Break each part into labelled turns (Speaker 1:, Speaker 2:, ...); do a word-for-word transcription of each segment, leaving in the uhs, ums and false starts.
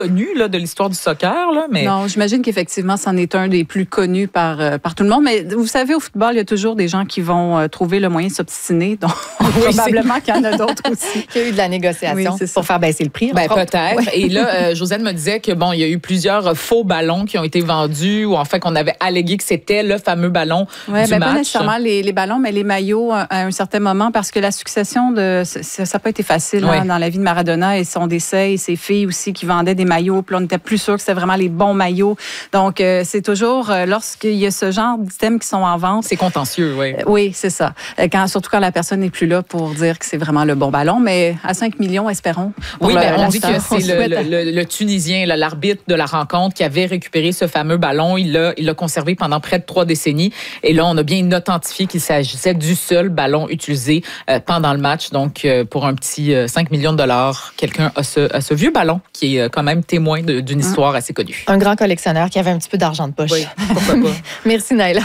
Speaker 1: connu là, de l'histoire du soccer. Là, mais...
Speaker 2: Non, j'imagine qu'effectivement, c'en est un des plus connus par, euh, par tout le monde. Mais vous savez, au football, il y a toujours des gens qui vont euh, trouver le moyen de s'obstiner. Donc, oui, probablement qu'il y en a d'autres aussi.
Speaker 3: Qu'il y a eu de la négociation oui, pour faire baisser le prix.
Speaker 1: Ben, peut-être. Ouais. Et là, euh, Josiane me disait que bon, il y a eu plusieurs faux ballons qui ont été vendus ou en fait qu'on avait allégué que c'était le fameux ballon
Speaker 2: ouais,
Speaker 1: du
Speaker 2: ben,
Speaker 1: match.
Speaker 2: Pas nécessairement les, les ballons, mais les maillots à un certain moment parce que la succession de... Ça n'a pas été facile ouais. hein, dans la vie de Maradona et son décès et ses filles aussi qui vendaient des maillots. Puis on n'était plus sûr que c'était vraiment les bons maillots. Donc, euh, c'est toujours, euh, lorsqu'il y a ce genre d'items qui sont en vente...
Speaker 1: C'est contentieux, oui.
Speaker 2: Euh, oui, c'est ça. Quand, surtout quand la personne n'est plus là pour dire que c'est vraiment le bon ballon. Mais à cinq millions, espérons.
Speaker 1: Oui, ben, on dit que c'est le, le, le, le Tunisien, là, l'arbitre de la rencontre, qui avait récupéré ce fameux ballon. Il l'a, il l'a conservé pendant près de trois décennies. Et là, on a bien authentifié qu'il s'agissait du seul ballon utilisé euh, pendant le match. Donc, euh, pour un petit euh, cinq millions de dollars, quelqu'un a ce, a ce vieux ballon qui est euh, quand même témoin de, d'une histoire assez connue.
Speaker 3: Un grand collectionneur qui avait un petit peu d'argent de poche.
Speaker 1: Oui, pourquoi pas.
Speaker 3: Merci, Naïla.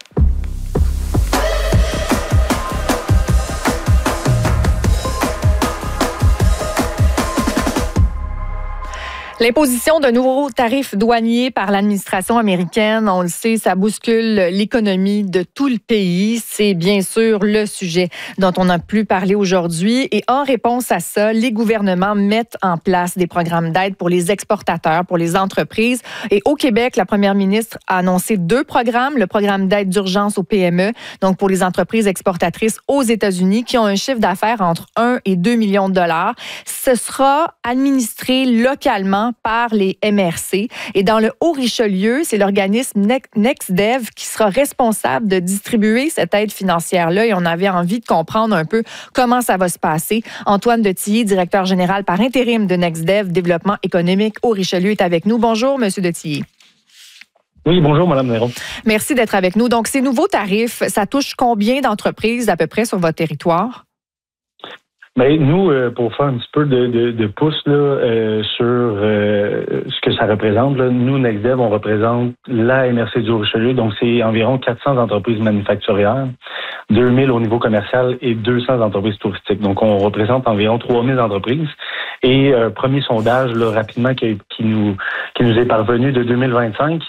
Speaker 3: L'imposition de nouveaux tarifs douaniers par l'administration américaine, on le sait, ça bouscule l'économie de tout le pays. C'est bien sûr le sujet dont on a pu parler aujourd'hui. Et en réponse à ça, les gouvernements mettent en place des programmes d'aide pour les exportateurs, pour les entreprises. Et au Québec, la première ministre a annoncé deux programmes. Le programme d'aide d'urgence aux P M E, donc pour les entreprises exportatrices aux États-Unis qui ont un chiffre d'affaires entre un et deux millions de dollars. Ce sera administré localement par les M R C. Et dans le Haut-Richelieu, c'est l'organisme NextDev qui sera responsable de distribuer cette aide financière-là. Et on avait envie de comprendre un peu comment ça va se passer. Antoine Detillier, directeur général par intérim de NextDev, développement économique Haut-Richelieu, est avec nous. Bonjour, Monsieur Detillier.
Speaker 4: Oui, bonjour, Mme Néron.
Speaker 3: Merci d'être avec nous. Donc, ces nouveaux tarifs, ça touche combien d'entreprises à peu près sur votre territoire?
Speaker 4: Bien, nous, euh, pour faire un petit peu de, de, de pouce là, euh, sur euh, ce que ça représente, là, nous, NextDev, on représente la M R C du Haut-Richelieu, donc c'est environ quatre cents entreprises manufacturières, deux mille au niveau commercial et deux cents entreprises touristiques. Donc, on représente environ trois mille entreprises. Et euh, premier sondage, là, rapidement, qui, qui, nous, qui nous est parvenu de deux mille vingt-cinq,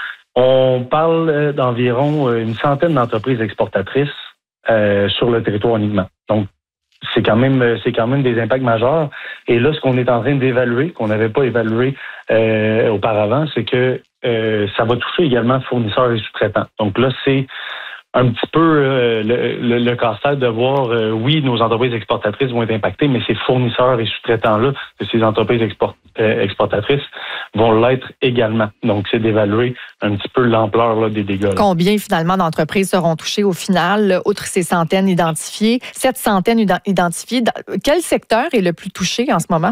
Speaker 4: on parle d'environ une centaine d'entreprises exportatrices euh, sur le territoire uniquement. Donc, c'est quand même c'est quand même des impacts majeurs. Et là, ce qu'on est en train d'évaluer, qu'on n'avait pas évalué euh, auparavant, c'est que euh, ça va toucher également fournisseurs et sous-traitants. Donc là, c'est un petit peu euh, le, le, le casse-tête de voir, euh, oui, nos entreprises exportatrices vont être impactées, mais ces fournisseurs et sous-traitants-là, de ces entreprises export, euh, exportatrices, vont l'être également. Donc, c'est d'évaluer un petit peu l'ampleur là, des dégâts. Là.
Speaker 3: Combien, finalement, d'entreprises seront touchées au final, outre ces centaines identifiées, cette centaine identifiées? Quel secteur est le plus touché en ce moment?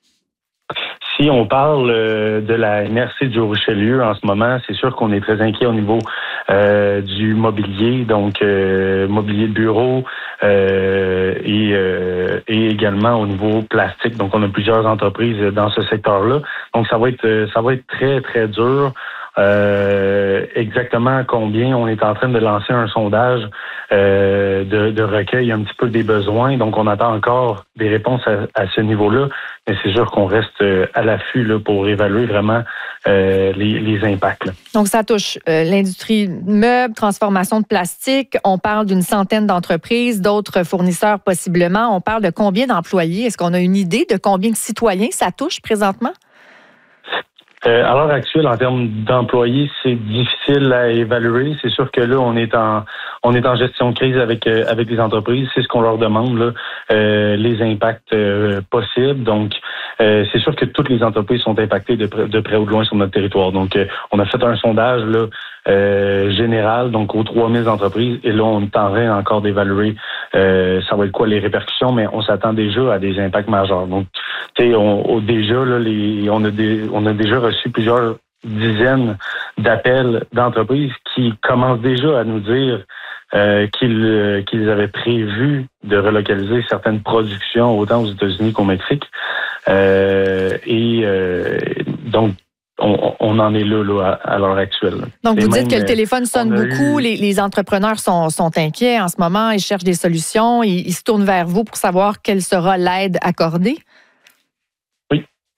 Speaker 4: Si on parle euh, de la M R C du Haut-Richelieu en ce moment, c'est sûr qu'on est très inquiet au niveau euh, du mobilier, donc euh, mobilier de bureau euh, et, euh, et également au niveau plastique. Donc, on a plusieurs entreprises dans ce secteur-là. Donc, ça va être ça va être très, très dur. Euh, exactement combien on est en train de lancer un sondage euh, de, de recueil un petit peu des besoins. Donc, on attend encore des réponses à, à ce niveau-là. Mais c'est sûr qu'on reste à l'affût là, pour évaluer vraiment euh, les, les impacts. Là.
Speaker 3: Donc, ça touche euh, l'industrie meuble, transformation de plastique. On parle d'une centaine d'entreprises, d'autres fournisseurs possiblement. On parle de combien d'employés? Est-ce qu'on a une idée de combien de citoyens ça touche présentement?
Speaker 4: Euh, à l'heure actuelle, en termes d'employés, c'est difficile à évaluer. C'est sûr que là, on est en on est en gestion de crise avec euh, avec les entreprises. C'est ce qu'on leur demande, là, euh, les impacts euh, possibles. Donc, euh, c'est sûr que toutes les entreprises sont impactées de près, de près ou de loin sur notre territoire. Donc, euh, on a fait un sondage là euh, général, donc aux trois mille entreprises. Et là, on est en train encore d'évaluer euh, ça va être quoi les répercussions, mais on s'attend déjà à des impacts majeurs. Donc, tu sais, on, on déjà là, les on a des on a déjà reçu plusieurs dizaines d'appels d'entreprises qui commencent déjà à nous dire euh, qu'ils euh, qu'ils avaient prévu de relocaliser certaines productions autant aux États-Unis qu'au Mexique. Euh, et euh, donc, on, on en est là, là à, à l'heure actuelle.
Speaker 3: Donc,
Speaker 4: et
Speaker 3: vous
Speaker 4: même,
Speaker 3: dites que le téléphone sonne beaucoup, eu... les, les entrepreneurs sont, sont inquiets en ce moment, ils cherchent des solutions, ils, ils se tournent vers vous pour savoir quelle sera l'aide accordée?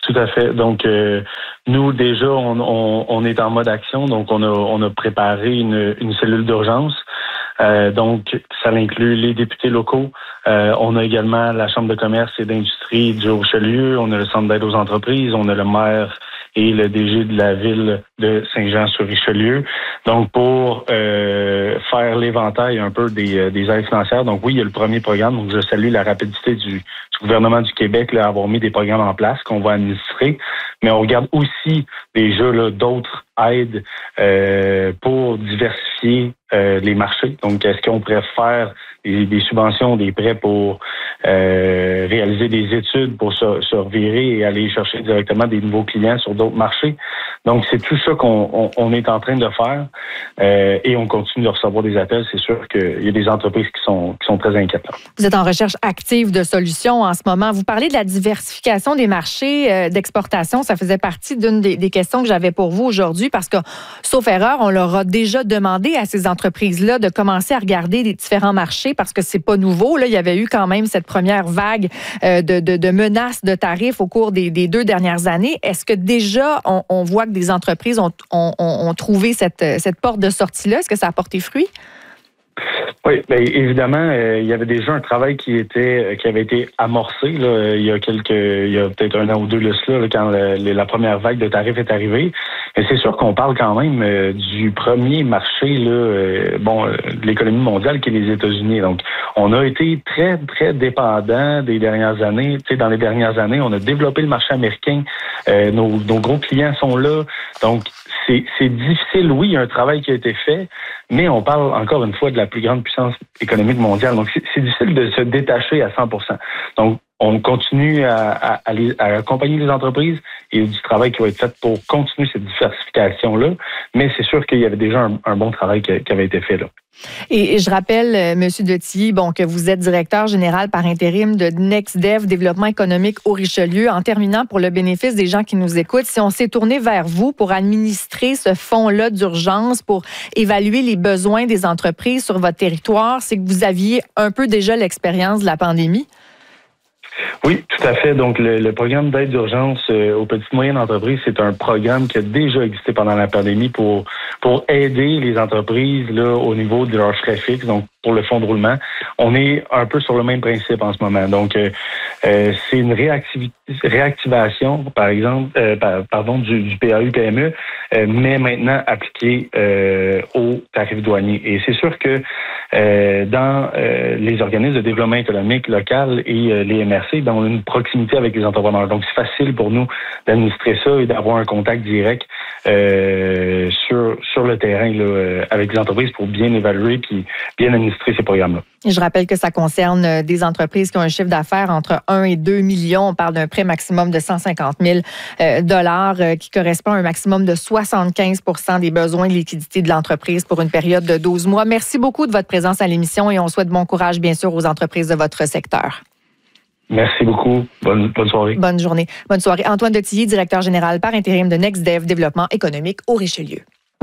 Speaker 4: Tout à fait. Donc, euh, nous, déjà, on, on, on est en mode action. Donc, on a, on a préparé une, une cellule d'urgence. Euh, donc, ça inclut les députés locaux. Euh, on a également la Chambre de commerce et d'industrie du Haut-Richelieu. On a le Centre d'aide aux entreprises. On a le maire et le D G de la ville de Saint-Jean-sur-Richelieu. Donc, pour euh, faire l'éventail un peu des, des aides financières. Donc, oui, il y a le premier programme. Donc, je salue la rapidité du, du gouvernement du Québec là, à avoir mis des programmes en place qu'on va administrer. Mais on regarde aussi déjà là, d'autres aides euh, pour diversifier euh, les marchés. Donc, est-ce qu'on pourrait faire des, des subventions, des prêts pour euh, réaliser des études, pour se, se revirer et aller chercher directement des nouveaux clients sur d'autres marchés? Donc, c'est tout ça qu'on on, on est en train de faire euh, et on continue de recevoir des appels. C'est sûr qu'il y a des entreprises qui sont, qui sont très inquiètes.
Speaker 3: Vous êtes en recherche active de solutions en ce moment. Vous parlez de la diversification des marchés euh, d'exportation. Ça faisait partie d'une des, des questions que j'avais pour vous aujourd'hui parce que, sauf erreur, on leur a déjà demandé à ces entreprises-là de commencer à regarder les différents marchés parce que c'est pas nouveau. Là, il y avait eu quand même cette première vague euh, de, de, de menaces de tarifs au cours des, des deux dernières années. Est-ce que déjà, on, on voit que des entreprises ont, ont, ont trouvé cette, cette porte de sortie-là? Est-ce que ça a porté fruit?
Speaker 4: Oui, bien évidemment, euh, il y avait déjà un travail qui était qui avait été amorcé là, il y a quelques il y a peut-être un an ou deux de cela, là, quand le, la première vague de tarifs est arrivée. Mais c'est sûr qu'on parle quand même euh, du premier marché là, euh, bon, euh, de l'économie mondiale qui est les États-Unis. Donc, on a été très très dépendant des dernières années. Tu sais, dans les dernières années, on a développé le marché américain. Euh, nos, nos gros clients sont là. Donc, c'est, c'est difficile. Oui, il y a un travail qui a été fait, mais on parle encore une fois de la plus grande puissance économique mondiale. Donc, c'est, c'est difficile de se détacher à cent pour cent. Donc, on continue à, à, à, les, à accompagner les entreprises et du travail qui va être fait pour continuer cette diversification-là. Mais c'est sûr qu'il y avait déjà un, un bon travail qui, qui avait été fait là.
Speaker 3: Et, et je rappelle, euh, M. Detillier, bon, que vous êtes directeur général par intérim de NextDev, développement économique au Richelieu. En terminant, pour le bénéfice des gens qui nous écoutent, si on s'est tourné vers vous pour administrer ce fonds-là d'urgence, pour évaluer les besoins des entreprises sur votre territoire, c'est que vous aviez un peu déjà l'expérience de la pandémie?
Speaker 4: Oui, tout à fait. Donc, le, le programme d'aide d'urgence euh, aux petites et moyennes entreprises, c'est un programme qui a déjà existé pendant la pandémie pour pour aider les entreprises là au niveau de leurs frais fixes. Donc, pour le fonds de roulement, on est un peu sur le même principe en ce moment. Donc, euh, euh, c'est une réactivi- réactivation, par exemple, euh, par, pardon, du, du P A U P M E, euh, mais maintenant appliqué euh, aux tarifs douaniers. Et c'est sûr que euh, dans euh, les organismes de développement économique local et euh, les M R C, ben, on a une proximité avec les entrepreneurs. Donc, c'est facile pour nous d'administrer ça et d'avoir un contact direct euh, sur sur le terrain là, avec les entreprises pour bien évaluer puis bien administrer ces programmes-là.
Speaker 3: Je rappelle que ça concerne des entreprises qui ont un chiffre d'affaires entre un et deux millions. On parle d'un prêt maximum de cent cinquante mille dollars qui correspond à un maximum de soixante-quinze pour cent des besoins de liquidité de l'entreprise pour une période de douze mois. Merci beaucoup de votre présence à l'émission et on souhaite bon courage, bien sûr, aux entreprises de votre secteur.
Speaker 4: Merci beaucoup. Bonne, bonne soirée.
Speaker 3: Bonne journée. Bonne soirée. Antoine Detillier, directeur général par intérim de NextDev, développement économique au Richelieu.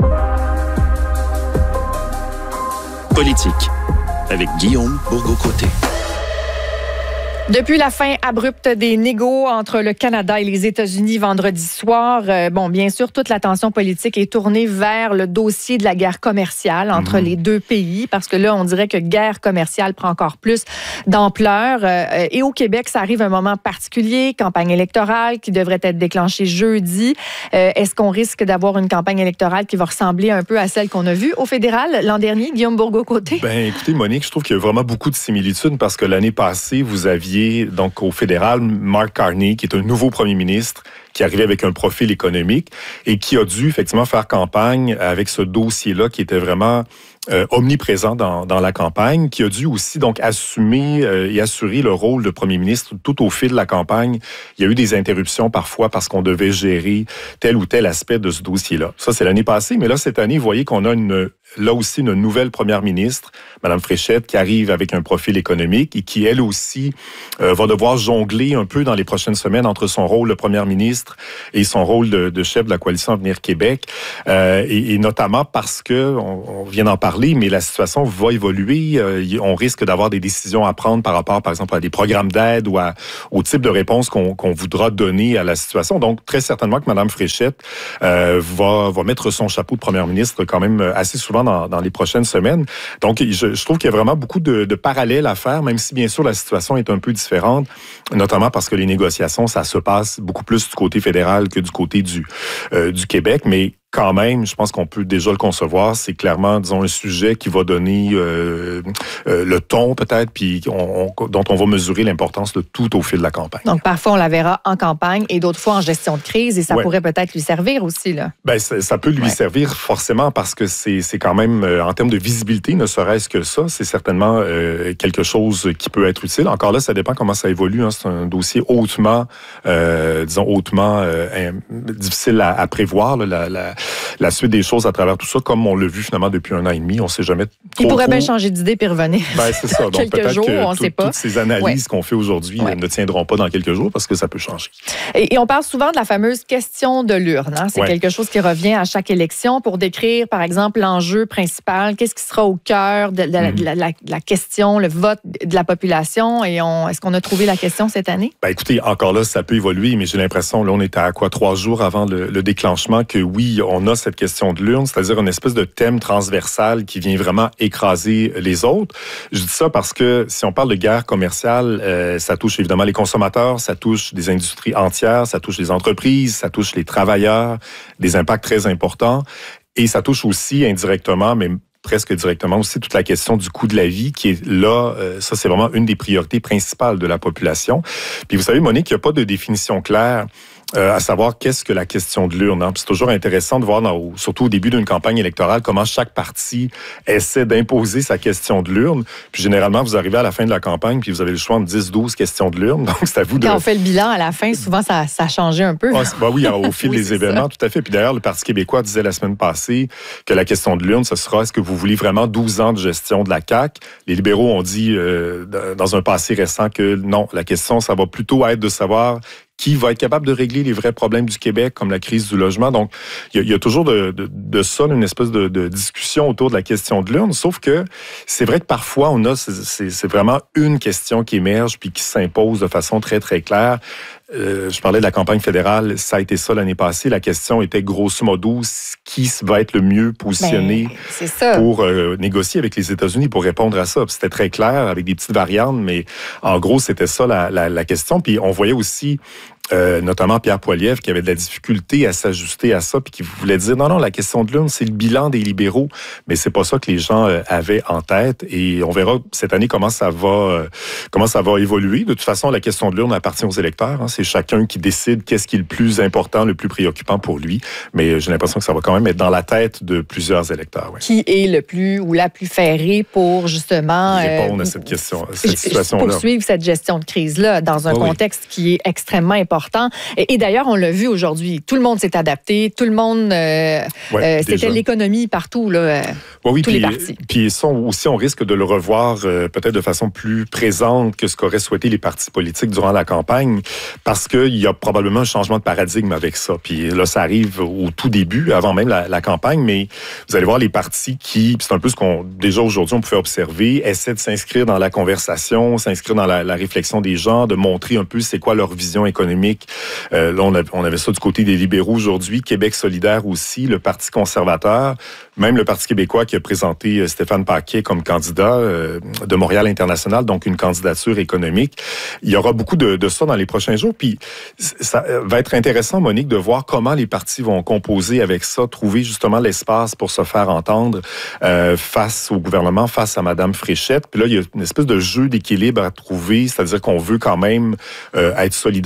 Speaker 5: Politique, avec Guillaume Bourgault-Côté.
Speaker 3: Depuis la fin abrupte des négos entre le Canada et les États-Unis vendredi soir, euh, bon, bien sûr, toute l'attention politique est tournée vers le dossier de la guerre commerciale entre mmh. les deux pays, parce que là, on dirait que guerre commerciale prend encore plus d'ampleur. Euh, et au Québec, ça arrive à un moment particulier, campagne électorale qui devrait être déclenchée jeudi. Euh, est-ce qu'on risque d'avoir une campagne électorale qui va ressembler un peu à celle qu'on a vue au fédéral l'an dernier, Guillaume Bourgault-Côté?
Speaker 6: Ben, écoutez, Monique, je trouve qu'il y a vraiment beaucoup de similitudes parce que l'année passée, vous aviez donc au fédéral, Mark Carney, qui est un nouveau premier ministre, qui arrivait avec un profil économique et qui a dû effectivement faire campagne avec ce dossier-là qui était vraiment euh, omniprésent dans, dans la campagne, qui a dû aussi donc assumer euh, et assurer le rôle de premier ministre tout au fil de la campagne. Il y a eu des interruptions parfois parce qu'on devait gérer tel ou tel aspect de ce dossier-là. Ça, c'est l'année passée, mais là, cette année, vous voyez qu'on a une là aussi une nouvelle première ministre, Mme Fréchette, qui arrive avec un profil économique et qui, elle aussi, euh, va devoir jongler un peu dans les prochaines semaines entre son rôle de première ministre et son rôle de, de chef de la coalition Avenir Québec. Euh, et, et notamment parce que, on, on vient d'en parler, mais la situation va évoluer. Euh, on risque d'avoir des décisions à prendre par rapport, par exemple, à des programmes d'aide ou à, au type de réponse qu'on, qu'on voudra donner à la situation. Donc, très certainement que Mme Fréchette euh, va, va mettre son chapeau de première ministre quand même assez souvent dans, dans les prochaines semaines. Donc, je, je trouve qu'il y a vraiment beaucoup de, de parallèles à faire, même si bien sûr la situation est un peu différente, notamment parce que les négociations, ça se passe beaucoup plus du côté fédéral que du côté du, euh, du Québec, mais quand même, je pense qu'on peut déjà le concevoir. C'est clairement, disons, un sujet qui va donner euh, euh, le ton peut-être, puis on, on, dont on va mesurer l'importance de tout au fil de la campagne.
Speaker 3: Donc, parfois, on la verra en campagne et d'autres fois en gestion de crise, et ça ouais. pourrait peut-être lui servir aussi, là.
Speaker 6: Ben, ça, ça peut lui ouais. servir forcément parce que c'est, c'est quand même, euh, en termes de visibilité, ne serait-ce que ça, c'est certainement euh, quelque chose qui peut être utile. Encore là, ça dépend comment ça évolue. Hein. C'est un dossier hautement, euh, disons, hautement euh, difficile à, à prévoir, là, la, la la suite des choses à travers tout ça, comme on l'a vu finalement depuis un an et demi. On ne sait jamais trop.
Speaker 3: Il pourrait
Speaker 6: trop...
Speaker 3: bien changer d'idée puis revenir.
Speaker 6: Ben, c'est ça. Donc,
Speaker 3: quelques jours,
Speaker 6: que
Speaker 3: on ne
Speaker 6: tout,
Speaker 3: sait pas.
Speaker 6: Toutes ces analyses ouais. qu'on fait aujourd'hui
Speaker 3: ouais.
Speaker 6: ne tiendront pas dans quelques jours parce que ça peut changer.
Speaker 3: Et, et on parle souvent de la fameuse question de l'urne. Hein? C'est ouais. quelque chose qui revient à chaque élection pour décrire, par exemple, l'enjeu principal. Qu'est-ce qui sera au cœur de, de, de, mm. de, la, de, la, de la question, le vote de la population? Et on, est-ce qu'on a trouvé la question cette année?
Speaker 6: Ben, écoutez, encore là, ça peut évoluer, mais j'ai l'impression, là, on est à quoi, trois jours avant le, le déclenchement, que oui, on a cette question de l'urne, c'est-à-dire une espèce de thème transversal qui vient vraiment écraser les autres. Je dis ça parce que si on parle de guerre commerciale, euh, ça touche évidemment les consommateurs, ça touche des industries entières, ça touche les entreprises, ça touche les travailleurs, des impacts très importants. Et ça touche aussi indirectement, mais presque directement aussi, toute la question du coût de la vie qui est là. Euh, ça, c'est vraiment une des priorités principales de la population. Puis vous savez, Monique, il n'y a pas de définition claire Euh, à savoir qu'est-ce que la question de l'urne. Hein? C'est toujours intéressant de voir, dans, surtout au début d'une campagne électorale, comment chaque parti essaie d'imposer sa question de l'urne. Puis généralement, vous arrivez à la fin de la campagne, puis vous avez le choix entre dix, douze questions de l'urne. Donc, c'est à vous de...
Speaker 3: Quand on fait le bilan à la fin, souvent, ça, ça a changé un peu.
Speaker 6: Ah, bah oui, au fil
Speaker 3: oui,
Speaker 6: des événements, ça. Tout à fait. Puis d'ailleurs, le Parti québécois disait la semaine passée que la question de l'urne, ce sera, est-ce que vous voulez vraiment douze ans de gestion de la C A Q? Les libéraux ont dit, euh, dans un passé récent, que non, la question, ça va plutôt être de savoir qui va être capable de régler les vrais problèmes du Québec, comme la crise du logement. Donc, il y, y a toujours de, de, de ça, une espèce de, de discussion autour de la question de l'urne, sauf que c'est vrai que parfois, on a, c'est, c'est, c'est vraiment une question qui émerge puis qui s'impose de façon très, très claire. Euh, je parlais de la campagne fédérale, ça a été ça l'année passée. La question était grosso modo, qui va être le mieux positionné
Speaker 3: ben, c'est ça.
Speaker 6: pour euh, négocier avec les États-Unis pour répondre à ça. Puis c'était très clair avec des petites variantes, mais en gros, c'était ça la, la, la question. Puis on voyait aussi Euh, notamment Pierre Poilievre, qui avait de la difficulté à s'ajuster à ça, puis qui voulait dire, non, non, la question de l'urne, c'est le bilan des libéraux, mais c'est pas ça que les gens euh, avaient en tête, et on verra cette année comment ça va euh, comment ça va évoluer. De toute façon, la question de l'urne appartient aux électeurs, hein. C'est chacun qui décide qu'est-ce qui est le plus important, le plus préoccupant pour lui, mais j'ai l'impression que ça va quand même être dans la tête de plusieurs électeurs. Ouais.
Speaker 3: Qui est le plus ou la plus ferrée pour justement
Speaker 6: répondre
Speaker 3: euh,
Speaker 6: à cette question, à cette situation-là.
Speaker 3: Poursuivre cette gestion de crise-là dans un oh, contexte oui. qui est extrêmement important. Et, et d'ailleurs, on l'a vu aujourd'hui. Tout le monde s'est adapté. Tout le monde... Euh, ouais, euh, c'était l'économie partout, là, euh,
Speaker 6: ouais, oui,
Speaker 3: tous
Speaker 6: puis,
Speaker 3: les partis.
Speaker 6: Puis ça, aussi, on risque de le revoir euh, peut-être de façon plus présente que ce qu'auraient souhaité les partis politiques durant la campagne, parce qu'il y a probablement un changement de paradigme avec ça. Puis là, ça arrive au tout début, avant même la, la campagne, mais vous allez voir les partis qui, c'est un peu ce qu'on, déjà aujourd'hui, on pouvait observer, essaient de s'inscrire dans la conversation, s'inscrire dans la, la réflexion des gens, de montrer un peu c'est quoi leur vision économique. Euh, là, on avait, on avait ça du côté des libéraux aujourd'hui, Québec solidaire aussi, le Parti conservateur, même le Parti québécois qui a présenté Stéphane Paquet comme candidat euh, de Montréal International, donc une candidature économique. Il y aura beaucoup de, de ça dans les prochains jours. Puis ça va être intéressant, Monique, de voir comment les partis vont composer avec ça, trouver justement l'espace pour se faire entendre euh, face au gouvernement, face à Mme Fréchette. Puis là, il y a une espèce de jeu d'équilibre à trouver, c'est-à-dire qu'on veut quand même euh, être solidaire un peu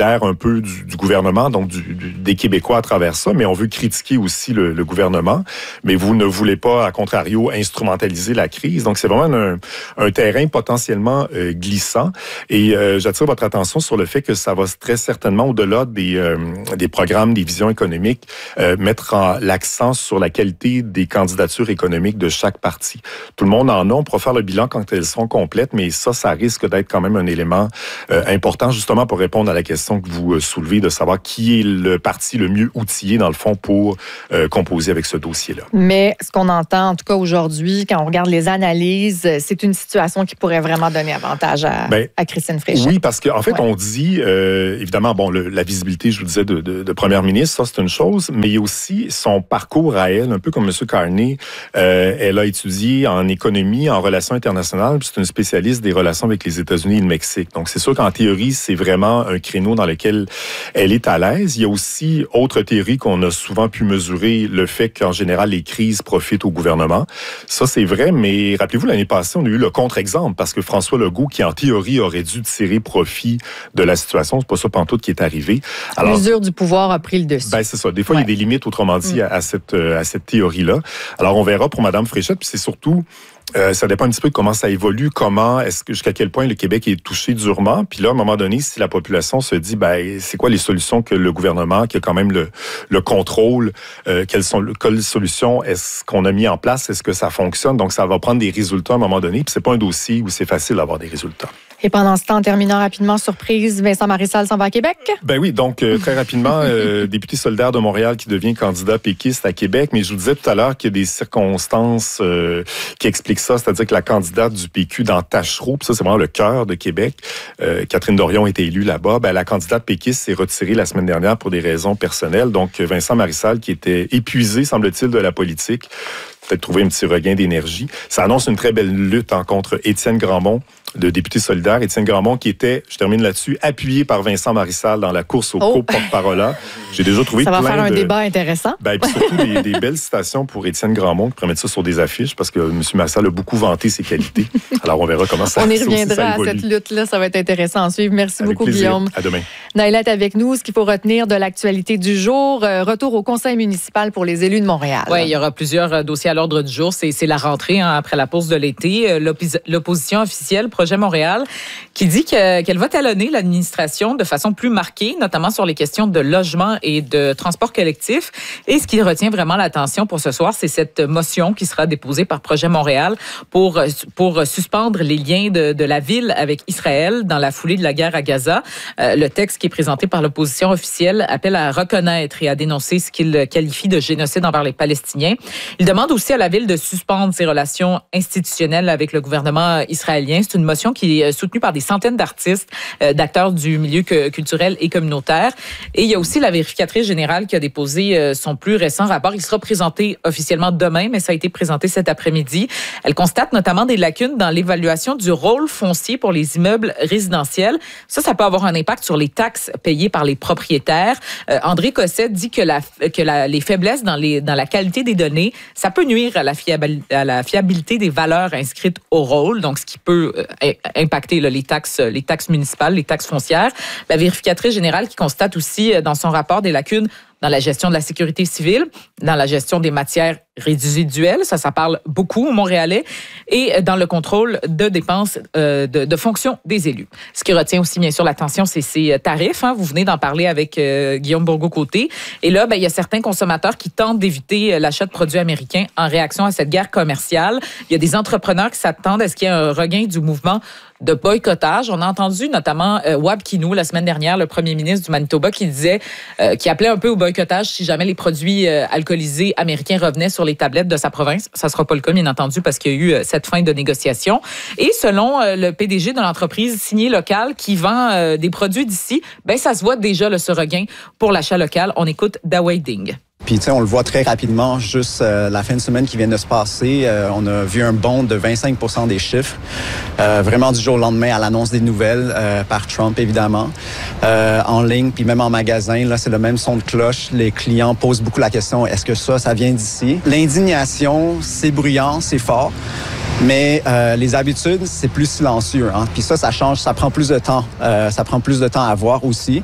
Speaker 6: peu du, du gouvernement, donc du, du, des Québécois à travers ça, mais on veut critiquer aussi le, le gouvernement. Mais vous ne voulez pas, à contrario, instrumentaliser la crise. Donc, c'est vraiment un, un terrain potentiellement euh, glissant. Et euh, j'attire votre attention sur le fait que ça va très certainement, au-delà des, euh, des programmes, des visions économiques, euh, mettre en, l'accent sur la qualité des candidatures économiques de chaque parti. Tout le monde en a. On pourra faire le bilan quand elles seront complètes, mais ça, ça risque d'être quand même un élément euh, important, justement pour répondre à la question que vous euh, soulevez, de savoir qui est le parti le mieux outillé, dans le fond, pour euh, composer avec ce dossier-là.
Speaker 3: Mais ce qu'on entend, en tout cas aujourd'hui, quand on regarde les analyses, c'est une situation qui pourrait vraiment donner avantage à, ben, à Christine Fréchette.
Speaker 6: Oui, parce qu'en fait,
Speaker 3: ouais.
Speaker 6: on dit, euh, évidemment, bon, le, la visibilité, je vous disais, de, de, de première ministre, ça, c'est une chose, mais il y a aussi son parcours à elle, un peu comme M. Carney. Euh, elle a étudié en économie, en relations internationales, puis c'est une spécialiste des relations avec les États-Unis et le Mexique. Donc, c'est sûr qu'en théorie, c'est vraiment un créneau dans lequel elle est à l'aise. Il y a aussi, autre théorie qu'on a souvent pu mesurer, le fait qu'en général, les crises profitent au gouvernement. Ça, c'est vrai, mais rappelez-vous, l'année passée, on a eu le contre-exemple, parce que François Legault, qui en théorie aurait dû tirer profit de la situation, c'est pas ça pantoute qui est arrivé.
Speaker 3: Alors, l'usure du pouvoir a pris le dessus.
Speaker 6: Ben, c'est ça. Des fois, ouais. il y a des limites, autrement dit, mm. à, à cette, à cette théorie-là. Alors, on verra pour Mme Fréchette, puis c'est surtout... Euh, ça dépend un petit peu de comment ça évolue, comment, est-ce que jusqu'à quel point le Québec est touché durement. Puis là, à un moment donné, si la population se dit, ben, c'est quoi les solutions que le gouvernement, qui a quand même le, le contrôle, euh, quelles sont quelles solutions est-ce qu'on a mis en place, est-ce que ça fonctionne? Donc, ça va prendre des résultats à un moment donné. Puis c'est pas un dossier où c'est facile d'avoir des résultats.
Speaker 3: Et pendant ce temps, en terminant rapidement, surprise, Vincent Marissal s'en va à Québec?
Speaker 6: Ben oui, donc euh, très rapidement, euh, député solidaire de Montréal qui devient candidat péquiste à Québec. Mais je vous disais tout à l'heure qu'il y a des circonstances euh, qui expliquent ça, c'est-à-dire que la candidate du P Q dans Tachereau, puis ça c'est vraiment le cœur de Québec, euh, Catherine Dorion a été élue là-bas, ben, la candidate péquiste s'est retirée la semaine dernière pour des raisons personnelles. Donc Vincent Marissal, qui était épuisé, semble-t-il, de la politique, peut-être trouver un petit regain d'énergie. Ça annonce une très belle lutte hein, contre Étienne Grandmont, de député solidaire. Étienne Grandmont qui était, je termine là-dessus, appuyé par Vincent Marissal dans la course au oh. co-porte-parole. J'ai déjà trouvé
Speaker 3: ça
Speaker 6: plein de...
Speaker 3: Ça va faire un
Speaker 6: de,
Speaker 3: débat intéressant.
Speaker 6: Ben, puis surtout des, des belles citations pour Étienne Grandmont qui pourrait mettre ça sur des affiches parce que M. Marissal a beaucoup vanté ses qualités. Alors, on verra comment ça
Speaker 3: On y
Speaker 6: ça
Speaker 3: reviendra
Speaker 6: ça
Speaker 3: à cette lutte-là. Ça va être intéressant à suivre. Merci
Speaker 6: avec
Speaker 3: beaucoup,
Speaker 6: plaisir.
Speaker 3: Guillaume.
Speaker 6: À demain.
Speaker 3: Naïla est avec nous. Ce qu'il faut retenir de l'actualité du jour. Euh, retour au conseil municipal pour les élus de Montréal.
Speaker 1: Oui, il y aura plusieurs dossiers à l'ordre du jour. C'est, c'est la rentrée hein, après la pause de l'été. L'oppos- l'opposition officielle, Projet Montréal, qui dit que, qu'elle va talonner l'administration de façon plus marquée, notamment sur les questions de logement et de transport collectif. Et ce qui retient vraiment l'attention pour ce soir, c'est cette motion qui sera déposée par Projet Montréal pour, pour suspendre les liens de, de la ville avec Israël dans la foulée de la guerre à Gaza. Euh, le texte qui est présenté par l'opposition officielle appelle à reconnaître et à dénoncer ce qu'il qualifie de génocide envers les Palestiniens. Il demande aussi à la ville de suspendre ses relations institutionnelles avec le gouvernement israélien. C'est une motion qui est soutenue par des centaines d'artistes, euh, d'acteurs du milieu que, culturel et communautaire. Et il y a aussi la vérificatrice générale qui a déposé euh, son plus récent rapport. Il sera présenté officiellement demain, mais ça a été présenté cet après-midi. Elle constate notamment des lacunes dans l'évaluation du rôle foncier pour les immeubles résidentiels. Ça, ça peut avoir un impact sur les taxes payées par les propriétaires. Euh, André Cossette dit que, la, que la, les faiblesses dans, les, dans la qualité des données, ça peut nuire à la, fiabilité, à la fiabilité des valeurs inscrites au rôle, donc ce qui peut euh, impacter là, les taxes, les taxes municipales, les taxes foncières. La vérificatrice générale qui constate aussi dans son rapport des lacunes dans la gestion de la sécurité civile, dans la gestion des matières résiduelles, ça, ça parle beaucoup aux Montréalais, et dans le contrôle de dépenses euh, de, de fonctions des élus. Ce qui retient aussi, bien sûr, l'attention, c'est ces tarifs. Hein. Vous venez d'en parler avec euh, Guillaume Bourgault-Côté. Et là, ben, il y a certains consommateurs qui tentent d'éviter l'achat de produits américains en réaction à cette guerre commerciale. Il y a des entrepreneurs qui s'attendent à ce qu'il y ait un regain du mouvement de boycottage. On a entendu notamment euh, Wab Kinew la semaine dernière, le premier ministre du Manitoba, qui disait, euh, qui appelait un peu au boycottage si jamais les produits euh, alcoolisés américains revenaient sur les tablettes de sa province. Ça sera pas le cas, bien entendu, parce qu'il y a eu euh, cette fin de négociation. Et selon euh, le P D G de l'entreprise Signé Local qui vend euh, des produits d'ici, ben ça se voit déjà le ce regain pour l'achat local. On écoute Dawei Ding.
Speaker 7: Puis, tu sais, on le voit très rapidement, juste euh, la fin de semaine qui vient de se passer, euh, on a vu un bond de vingt-cinq pour cent des chiffres, euh, vraiment du jour au lendemain à l'annonce des nouvelles euh, par Trump, évidemment, euh, en ligne, puis même en magasin, là, c'est le même son de cloche. Les clients posent beaucoup la question, est-ce que ça, ça vient d'ici? L'indignation, c'est bruyant, c'est fort, mais euh, les habitudes, c'est plus silencieux. Hein? Puis ça, ça change, ça prend plus de temps. Euh, ça prend plus de temps à voir aussi.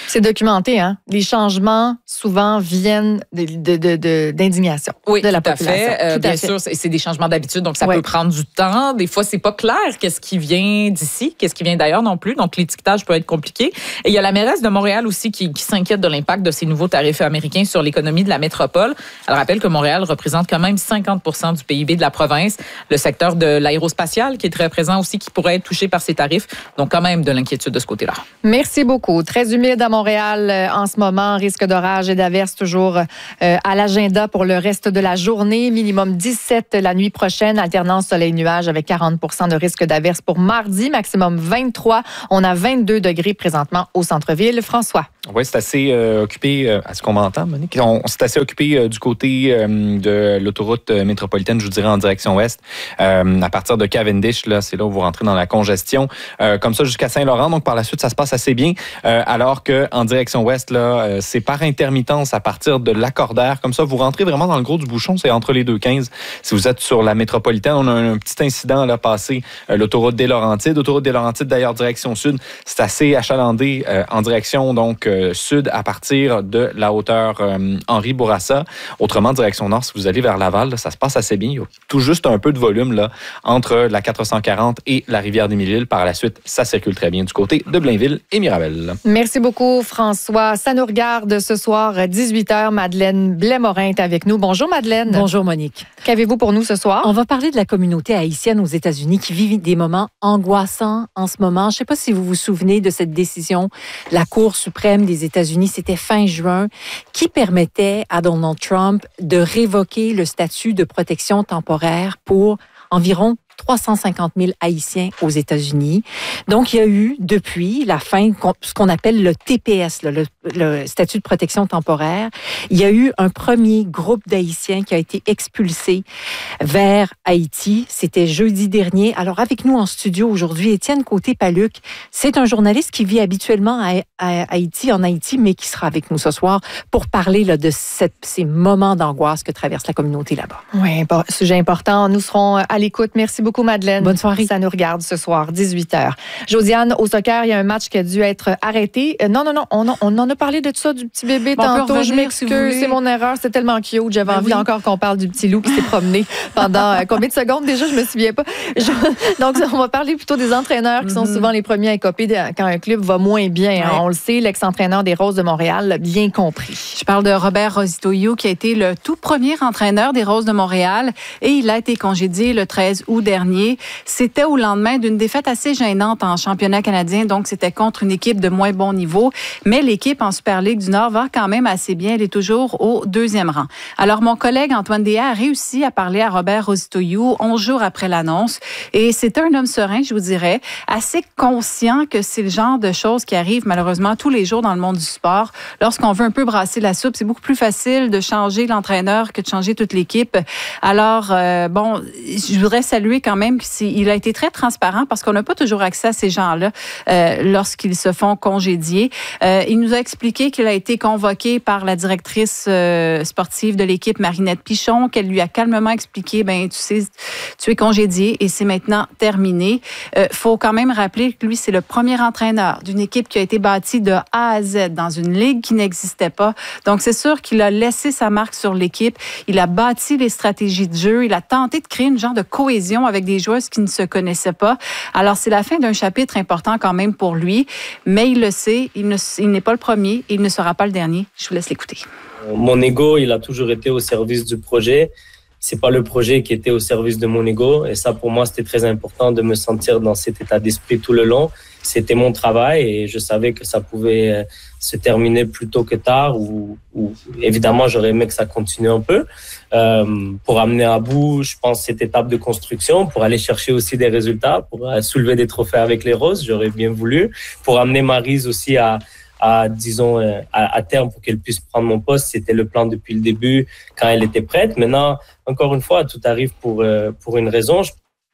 Speaker 3: C'est documenté, hein? Les changements, souvent, viennent de, de, de, de, d'indignation
Speaker 1: oui,
Speaker 3: de la
Speaker 1: tout
Speaker 3: population.
Speaker 1: À fait. Euh,
Speaker 3: tout
Speaker 1: bien
Speaker 3: à fait.
Speaker 1: sûr, c'est, c'est des changements d'habitude, donc ça
Speaker 3: ouais.
Speaker 1: peut prendre du temps. Des fois, c'est pas clair qu'est-ce qui vient d'ici, qu'est-ce qui vient d'ailleurs non plus. Donc, l'étiquetage peut être compliqué. Et il y a la mairesse de Montréal aussi qui, qui s'inquiète de l'impact de ces nouveaux tarifs américains sur l'économie de la métropole. Elle rappelle que Montréal représente quand même cinquante pour cent du P I B de la province. Le secteur de l'aérospatial qui est très présent aussi, qui pourrait être touché par ces tarifs. Donc, quand même de l'inquiétude de ce côté-là.
Speaker 3: Merci beaucoup. Très humide à Montréal euh, en ce moment. Risque d'orage et d'averse toujours euh, à l'agenda pour le reste de la journée. Minimum dix-sept la nuit prochaine. Alternance soleil-nuage avec quarante pour cent de risque d'averse pour mardi. Maximum vingt-trois. On a vingt-deux degrés présentement au centre-ville. François.
Speaker 8: Oui, c'est assez euh, occupé. Euh, est-ce qu'on m'entend, Monique? On, on s'est assez occupé euh, du côté euh, de l'autoroute métropolitaine, je vous dirais, en direction ouest. Euh, à partir de Cavendish, là, c'est là où vous rentrez dans la congestion. Euh, comme ça, jusqu'à Saint-Laurent. Donc, par la suite, ça se passe assez bien. Euh, alors qu'en direction ouest, là, euh, c'est par intermittence à partir de Lacordaire. Comme ça, vous rentrez vraiment dans le gros du bouchon. C'est entre les deux quinze. Si vous êtes sur la métropolitaine, on a un, un petit incident là passé. Euh, l'autoroute des Laurentides. L'autoroute des Laurentides, d'ailleurs, direction sud. C'est assez achalandé euh, en direction, donc, euh, sud à partir de la hauteur euh, Henri Bourassa. Autrement, direction nord, si vous allez vers Laval, là, ça se passe assez bien. Il y a tout juste un peu de volume là, entre la quatre cent quarante et la rivière des Mille-Îles. Par la suite, ça circule très bien du côté de Blainville et Mirabel.
Speaker 3: Merci beaucoup, François. Ça nous regarde ce soir, dix-huit heures. Madeleine Blais-Morin est avec nous. Bonjour, Madeleine.
Speaker 9: Bonjour, Monique.
Speaker 3: Qu'avez-vous pour nous ce soir?
Speaker 9: On va parler de la communauté haïtienne aux États-Unis qui vit des moments angoissants en ce moment. Je ne sais pas si vous vous souvenez de cette décision de la Cour suprême des États-Unis, c'était fin juin, qui permettait à Donald Trump de révoquer le statut de protection temporaire pour environ trois cent cinquante mille Haïtiens aux États-Unis. Donc, il y a eu, depuis la fin, ce qu'on appelle le T P S, le, le statut de protection temporaire, il y a eu un premier groupe d'Haïtiens qui a été expulsé vers Haïti. C'était jeudi dernier. Alors, avec nous en studio aujourd'hui, Étienne Côté-Paluc. C'est un journaliste qui vit habituellement à, à Haïti, en Haïti, mais qui sera avec nous ce soir pour parler là, de cette, ces moments d'angoisse que traverse la communauté là-bas.
Speaker 3: Oui, bon, sujet important. Nous serons à l'écoute. Merci beaucoup, Madeleine.
Speaker 9: Bonne soirée.
Speaker 3: Ça nous regarde ce soir, dix-huit heures. Josiane, au soccer, il y a un match qui a dû être arrêté. Euh, non, non, non, on, on en a parlé de ça, du petit bébé bon, tantôt. Je m'excuse, si c'est mon erreur. C'est tellement cute. J'avais ben envie oui. encore qu'on parle du petit loup qui s'est promené pendant euh, combien de secondes déjà? Je me souviens pas. Je... Donc, on va parler plutôt des entraîneurs qui mm-hmm. sont souvent les premiers à écoper quand un club va moins bien. Ouais. Hein. On le sait, l'ex-entraîneur des Roses de Montréal l'a bien compris.
Speaker 2: Je parle de Robert Rositoyo, qui a été le tout premier entraîneur des Roses de Montréal et il a été congédié le treize août dernier. C'était au lendemain d'une défaite assez gênante en championnat canadien, donc c'était contre une équipe de moins bon niveau, mais l'équipe en Super Ligue du Nord va quand même assez bien, elle est toujours au deuxième rang. Alors mon collègue Antoine Déa a réussi à parler à Robert Rositoyo onze jours après l'annonce et c'est un homme serein, je vous dirais, assez conscient que c'est le genre de choses qui arrivent malheureusement tous les jours dans le monde du sport. Lorsqu'on veut un peu brasser la soupe, c'est beaucoup plus facile de changer l'entraîneur que de changer toute l'équipe. Alors, euh, bon, je voudrais saluer quand même qu'il a été très transparent parce qu'on n'a pas toujours accès à ces gens-là euh, lorsqu'ils se font congédier. Euh, il nous a expliqué qu'il a été convoqué par la directrice euh, sportive de l'équipe, Marinette Pichon, qu'elle lui a calmement expliqué, ben tu sais, tu es congédié et c'est maintenant terminé. Euh, faut quand même rappeler que lui, c'est le premier entraîneur d'une équipe qui a été bâtie de A à Z dans une ligue qui n'existait pas. Donc, c'est sûr qu'il a laissé sa marque sur l'équipe. Il a bâti les stratégies de jeu. Il a tenté de créer une genre de cohésion avec des joueuses qui ne se connaissaient pas. Alors, c'est la fin d'un chapitre important quand même pour lui, mais il le sait, il, ne, il n'est pas le premier et il ne sera pas le dernier. Je vous laisse l'écouter.
Speaker 10: Mon ego, il a toujours été au service du projet. C'est pas le projet qui était au service de mon ego. Et ça, pour moi, c'était très important de me sentir dans cet état d'esprit tout le long. C'était mon travail et je savais que ça pouvait se terminer plus tôt que tard ou, ou évidemment, j'aurais aimé que ça continue un peu. Euh, pour amener à bout, je pense, cette étape de construction, pour aller chercher aussi des résultats, pour soulever des trophées avec les Roses, j'aurais bien voulu. Pour amener Maryse aussi à, à disons, à, à terme pour qu'elle puisse prendre mon poste, c'était le plan depuis le début quand elle était prête. Maintenant, encore une fois, tout arrive pour, pour une raison. Je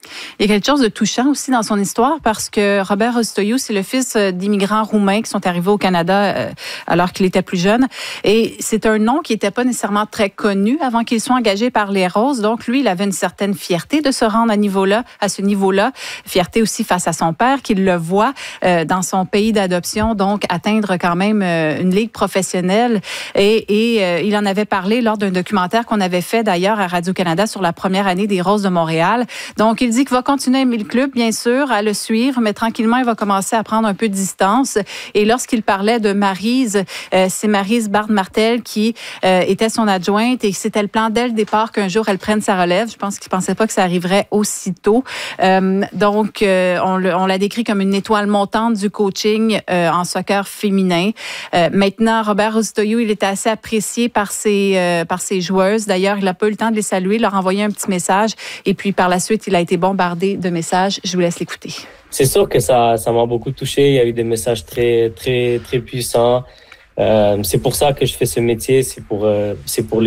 Speaker 2: Il y a quelque chose de touchant aussi dans son histoire parce que Robert Răztoiu, c'est le fils d'immigrants roumains qui sont arrivés au Canada euh, alors qu'il était plus jeune. Et c'est un nom qui n'était pas nécessairement très connu avant qu'il soit engagé par les Roses. Donc, lui, il avait une certaine fierté de se rendre à, niveau-là, à ce niveau-là. Fierté aussi face à son père, qu'il le voit euh, dans son pays d'adoption, donc atteindre quand même euh, une ligue professionnelle. Et, et euh, il en avait parlé lors d'un documentaire qu'on avait fait d'ailleurs à Radio-Canada sur la première année des Roses de Montréal. Donc, il dit qu'il va continuer à aimer le club, bien sûr, à le suivre, mais tranquillement, il va commencer à prendre un peu de distance. Et lorsqu'il parlait de Maryse, euh, c'est Maryse Bard-Martel qui euh, était son adjointe et c'était le plan dès le départ qu'un jour, elle prenne sa relève. Je pense qu'il ne pensait pas que ça arriverait aussitôt. Euh, donc, euh, on, le, on l'a décrit comme une étoile montante du coaching euh, en soccer féminin. Euh, maintenant, Robert Răztoiu, il était assez apprécié par ses, euh, par ses joueuses. D'ailleurs, il n'a pas eu le temps de les saluer, leur envoyer un petit message. Et puis, par la suite, il a été bombardé de messages. Je vous laisse l'écouter.
Speaker 10: C'est sûr que ça, ça m'a beaucoup touché. Il y a eu des messages très, très, très puissants. Euh, c'est pour ça que je fais ce métier. C'est pour, euh, c'est pour